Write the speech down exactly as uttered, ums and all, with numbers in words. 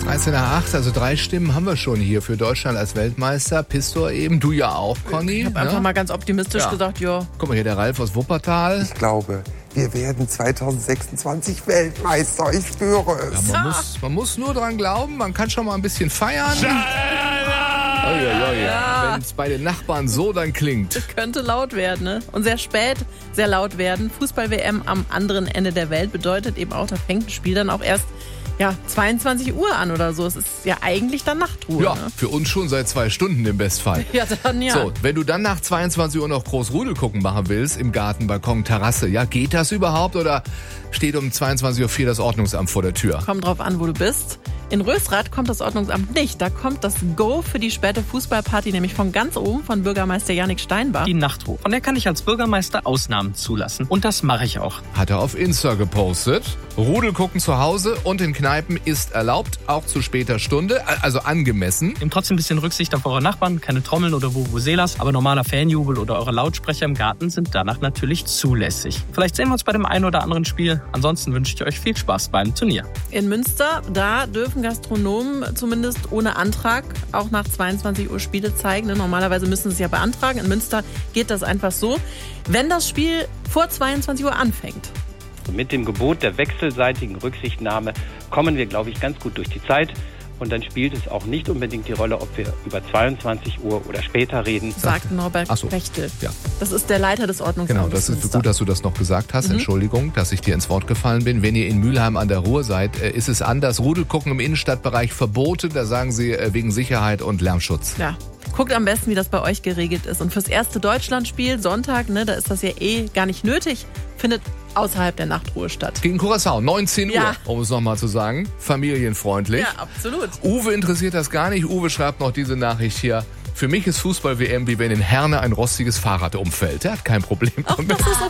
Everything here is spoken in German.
dreizehn nach acht, also drei Stimmen haben wir schon hier für Deutschland als Weltmeister. Pistor eben, du ja auch, Conny. Ich habe ne? einfach mal ganz optimistisch Ja. gesagt, ja. Guck mal hier, der Ralf aus Wuppertal. Ich glaube, wir werden zwanzig sechsundzwanzig Weltmeister, ich schwöre es. Ja, man, muss, man muss nur dran glauben, man kann schon mal ein bisschen feiern. Oh, ja, ja, ja. Wenn es bei den Nachbarn so dann klingt. Könnte laut werden, ne? Und sehr spät sehr laut werden. Fußball-W M am anderen Ende der Welt bedeutet eben auch, da fängt ein Spiel dann auch erst ja, zweiundzwanzig Uhr an oder so. Es ist ja eigentlich dann Nachtruhe. Ja, ne? für uns schon seit zwei Stunden im Bestfall. Ja, dann ja. So, wenn du dann nach zweiundzwanzig Uhr noch groß Rudel gucken machen willst, im Garten, Balkon, Terrasse, ja, geht das überhaupt oder steht um zweiundzwanzig Uhr vier das Ordnungsamt vor der Tür? Kommt drauf an, wo du bist. In Rösrath kommt das Ordnungsamt nicht. Da kommt das Go für die späte Fußballparty nämlich von ganz oben von Bürgermeister Jannik Steinbach. Die Nachtruhe. Von der kann ich als Bürgermeister Ausnahmen zulassen. Und das mache ich auch. Hat er auf Insta gepostet. Rudel gucken zu Hause und in Kneipen ist erlaubt, auch zu später Stunde, also angemessen. Nehmt trotzdem ein bisschen Rücksicht auf eure Nachbarn, keine Trommeln oder Vuvuzelas, aber normaler Fanjubel oder eure Lautsprecher im Garten sind danach natürlich zulässig. Vielleicht sehen wir uns bei dem einen oder anderen Spiel. Ansonsten wünsche ich euch viel Spaß beim Turnier. In Münster, da dürfen Gastronomen zumindest ohne Antrag auch nach zweiundzwanzig Uhr Spiele zeigen. Normalerweise müssen sie es ja beantragen. In Münster geht das einfach so, wenn das Spiel vor zweiundzwanzig Uhr anfängt. Mit dem Gebot der wechselseitigen Rücksichtnahme kommen wir, glaube ich, ganz gut durch die Zeit. Und dann spielt es auch nicht unbedingt die Rolle, ob wir über zweiundzwanzig Uhr oder später reden. Sagt Norbert Ach so. Rechtel. Ja. Das ist der Leiter des Ordnungsamtes. Genau, das ist Münster. gut, dass du das noch gesagt hast. Mhm. Entschuldigung, dass ich dir ins Wort gefallen bin. Wenn ihr in Mülheim an der Ruhr seid, ist es anders. Rudelgucken im Innenstadtbereich verboten. Da sagen sie wegen Sicherheit und Lärmschutz. Ja. Guckt am besten, wie das bei euch geregelt ist. Und fürs erste Deutschlandspiel, Sonntag, ne, da ist das ja eh gar nicht nötig, findet außerhalb der Nachtruhe statt. Gegen Curaçao, neunzehn Uhr, Ja. um es nochmal zu sagen. Familienfreundlich. Ja, absolut. Uwe interessiert das gar nicht. Uwe schreibt noch diese Nachricht hier. Für mich ist Fußball-W M wie wenn in Herne ein rostiges Fahrrad umfällt. Er hat kein Problem Auch damit. das ist